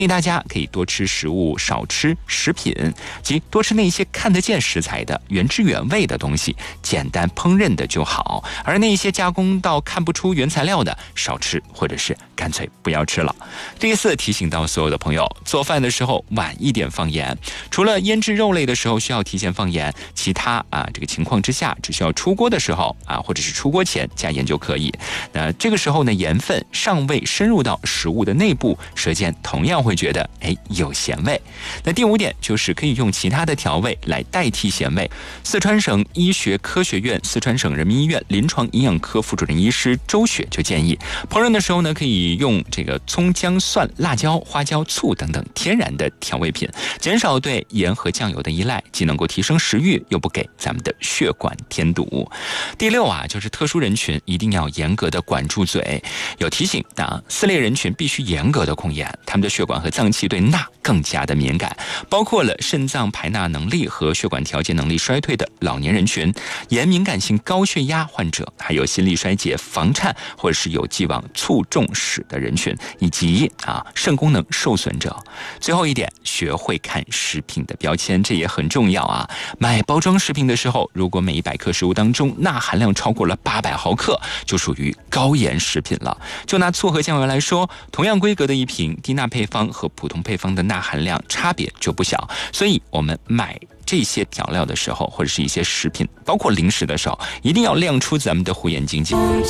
建议大家可以多吃食物，少吃食品，即多吃那些看得见食材的原汁原味的东西，简单烹饪的就好。而那些加工到看不出原材料的，少吃或者是干脆不要吃了。第四，提醒到所有的朋友，做饭的时候晚一点放盐。除了腌制肉类的时候需要提前放盐，其他这个情况之下，只需要出锅的时候或者是出锅前加盐就可以。那这个时候呢，盐分尚未深入到食物的内部，舌尖同样会觉得有咸味。那第五点就是可以用其他的调味来代替咸味。四川省医学科学院四川省人民医院临床营养科副主任医师周雪就建议，烹饪的时候呢，可以用这个葱姜蒜辣椒花椒醋等等天然的调味品，减少对盐和酱油的依赖，既能够提升食欲，又不给咱们的血管添堵。第六就是特殊人群一定要严格的管住嘴。有提醒4类人群必须严格的控盐，他们的血管和脏器对钠更加的敏感，包括了肾脏排钠能力和血管调节能力衰退的老年人群、盐敏感性高血压患者，还有心力衰竭、房颤或者是有既往卒中史的人群，以及肾功能受损者。最后一点，学会看食品的标签，这也很重要买包装食品的时候，如果每100克食物当中钠含量超过了800毫克，就属于高盐食品了。就拿醋和酱油来说，同样规格的一瓶，低钠配方和普通配方的钠含量差别就不小，所以我们买这些调料的时候，或者是一些食品包括零食的时候，一定要亮出咱们的护眼睛。